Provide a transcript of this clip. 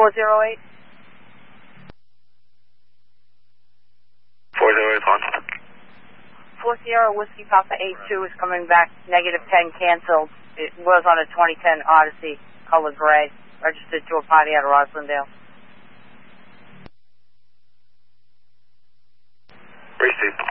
408. 408 on. 4 Sierra Whiskey Papa 82 is coming back, negative 10 canceled. It was on a 2010 Odyssey, color gray, registered to a party out of Roslindale. Received.